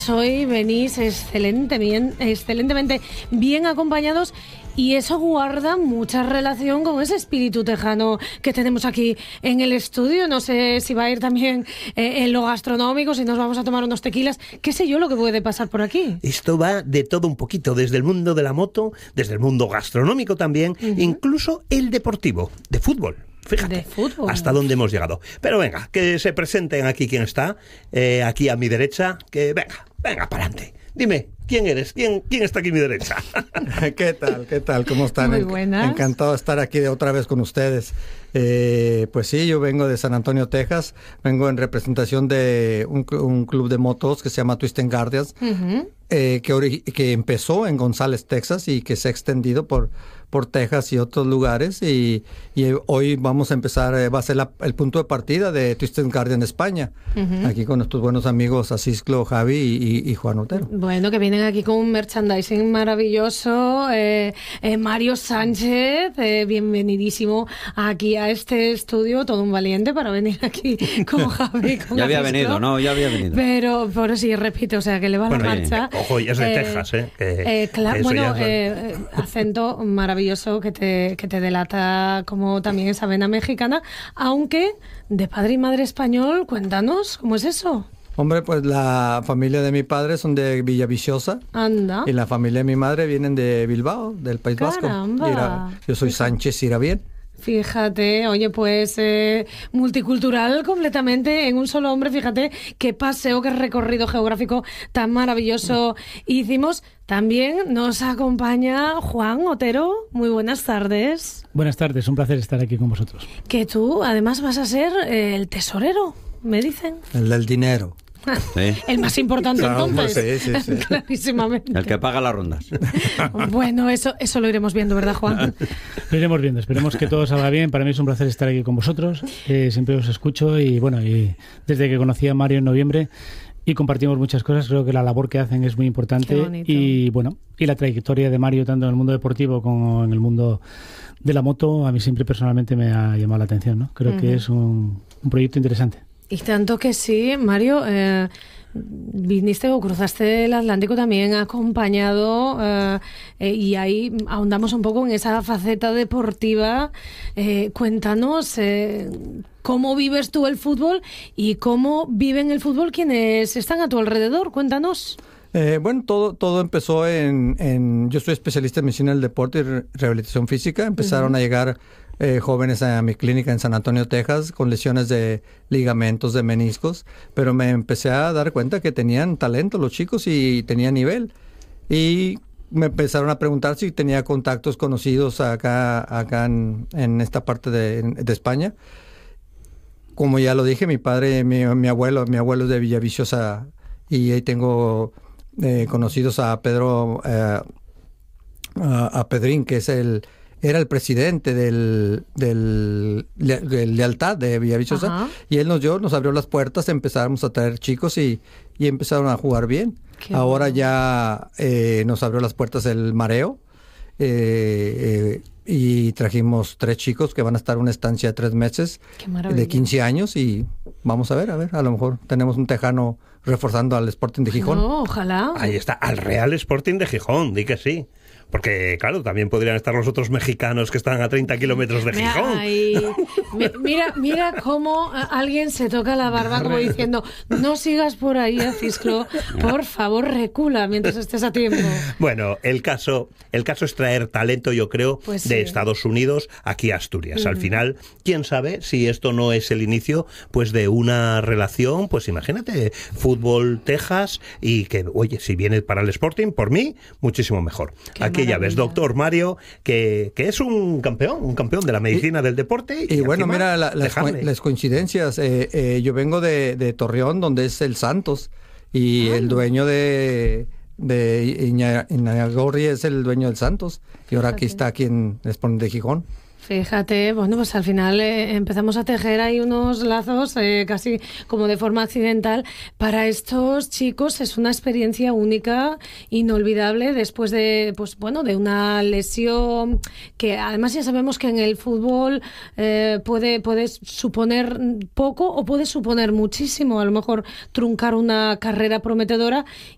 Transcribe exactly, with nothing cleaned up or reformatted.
Hoy venís excelente, bien, excelentemente bien acompañados y eso guarda mucha relación con ese espíritu tejano que tenemos aquí en el estudio. No sé si va a ir también eh, en lo gastronómico, si nos vamos a tomar unos tequilas, qué sé yo lo que puede pasar por aquí. Esto va de todo un poquito, desde el mundo de la moto, desde el mundo gastronómico también, uh-huh. incluso el deportivo, de fútbol. Fíjate, de fútbol. Hasta dónde hemos llegado. Pero venga, que se presenten aquí quién está, eh, aquí a mi derecha, que venga, venga, para adelante. Dime, ¿quién eres? ¿Quién, quién está aquí a mi derecha? ¿Qué tal? ¿Qué tal? ¿Cómo están? Muy buenas. Encantado de estar aquí de otra vez con ustedes. Eh, pues sí, yo vengo de San Antonio, Texas. Vengo en representación de un, un club de motos que se llama Twisted Guardians, uh-huh. eh, que, ori- que empezó en González, Texas, y que se ha extendido por, por Texas y otros lugares. Y, y hoy vamos a empezar, eh, va a ser la, el punto de partida de Twisted Guardians España, uh-huh. aquí con nuestros buenos amigos Asisclo, Javi y, y, y Juan Otero. Bueno, que vienen aquí con un merchandising maravilloso. Eh, eh, Mario Sánchez, eh, bienvenidísimo aquí a este estudio, todo un valiente para venir aquí con Javi. Con ya había Asisclo. venido, ¿no? Ya había venido. Pero, pero sí, repito, o sea, que le va bueno, la marcha. Eh, ojo, ya es de eh, Texas, ¿eh? Que eh claro, bueno, eh, acento maravilloso que te, que te delata como también esa vena mexicana, aunque de padre y madre español, cuéntanos, ¿cómo es eso? Hombre, pues la familia de mi padre son de Villaviciosa. Anda. Y la familia de mi madre vienen de Bilbao, del País Caramba. Vasco. Y era, yo soy Sánchez Irabien. Fíjate, oye, pues eh, multicultural completamente en un solo hombre. Fíjate qué paseo, qué recorrido geográfico tan maravilloso hicimos. También nos acompaña Juan Otero. Muy buenas tardes. Buenas tardes, un placer estar aquí con vosotros. Que tú además vas a ser eh, el tesorero, me dicen. El del dinero. Sí. El más importante, claro, entonces. Sí, sí, sí. Clarísimamente. El que paga las rondas. Bueno, eso, eso lo iremos viendo, ¿verdad, Juan? Lo iremos viendo. Esperemos que todo salga bien. Para mí es un placer estar aquí con vosotros. Eh, siempre os escucho y, bueno, y desde que conocí a Mario en noviembre y compartimos muchas cosas, creo que la labor que hacen es muy importante. Y, bueno, y la trayectoria de Mario, tanto en el mundo deportivo como en el mundo de la moto, a mí siempre personalmente me ha llamado la atención, ¿no? Creo uh-huh. que es un, un proyecto interesante. Y tanto que sí, Mario, eh, viniste o cruzaste el Atlántico también acompañado eh, eh, y ahí ahondamos un poco en esa faceta deportiva. Eh, cuéntanos eh, cómo vives tú el fútbol y cómo viven el fútbol quienes están a tu alrededor. Cuéntanos. Eh, bueno, todo todo empezó en, en... Yo soy especialista en medicina del deporte y re- rehabilitación física. Empezaron uh-huh. a llegar eh, jóvenes a mi clínica en San Antonio, Texas, con lesiones de ligamentos, de meniscos. Pero me empecé a dar cuenta que tenían talento los chicos y tenían nivel. Y me empezaron a preguntar si tenía contactos conocidos acá acá en, en esta parte de, de España. Como ya lo dije, mi padre, mi, mi abuelo, mi abuelo es de Villaviciosa y ahí tengo... Eh, conocidos a Pedro eh, a, a Pedrín, que es el era el presidente del, del, del Lealtad de Villaviciosa. Ajá. Y él nos dio, nos abrió las puertas, empezamos a traer chicos y, y empezaron a jugar bien. Qué Ahora bueno. ya eh, nos abrió las puertas el Mareo eh, eh, y trajimos tres chicos que van a estar una estancia de tres meses de quince años y vamos a ver, a ver, a lo mejor tenemos un tejano reforzando al Sporting de Gijón. No, ojalá. Ahí está, al Real Sporting de Gijón, di que sí. Porque, claro, también podrían estar los otros mexicanos que están a treinta kilómetros de Gijón. Ay, mira, mira cómo alguien se toca la barba como diciendo, no sigas por ahí, Asisclo, por favor, recula mientras estés a tiempo. Bueno, el caso, el caso es traer talento, yo creo, pues sí. de Estados Unidos aquí a Asturias. Uh-huh. Al final, quién sabe si esto no es el inicio pues de una relación, pues imagínate, fútbol Texas y que, oye, si viene para el Sporting, por mí, muchísimo mejor. Qué aquí ya ves, doctor Mario, que, que es un campeón, un campeón de la medicina y, del deporte. Y, y bueno, mira, la, las, co las coincidencias. Eh, eh, yo vengo de, de Torreón, donde es el Santos, y ah. el dueño de, de Iñagorri es el dueño del Santos, y ahora aquí está aquí en Sporting de Gijón. Fíjate, bueno, pues al final eh, empezamos a tejer ahí unos lazos eh, casi como de forma accidental. Para estos chicos es una experiencia única, inolvidable, después de, pues bueno, de una lesión que además ya sabemos que en el fútbol eh, puede, puede suponer poco o puede suponer muchísimo, a lo mejor truncar una carrera prometedora